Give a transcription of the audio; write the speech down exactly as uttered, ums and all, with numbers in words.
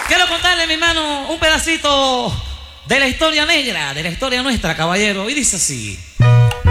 Quiero contarle, mi hermano, un pedacito de la historia negra, de la historia nuestra, caballero. Y dice así.